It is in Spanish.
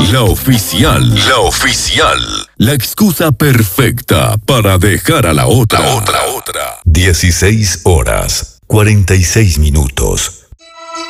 La oficial. La oficial. La excusa perfecta para dejar a la otra. 16 horas, 46 minutos.